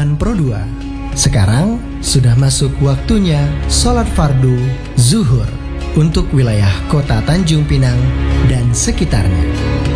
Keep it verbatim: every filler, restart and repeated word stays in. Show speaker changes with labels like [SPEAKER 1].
[SPEAKER 1] Azan Pro dua. Sekarang sudah masuk waktunya sholat fardu zuhur untuk wilayah kota Tanjung Pinang dan sekitarnya.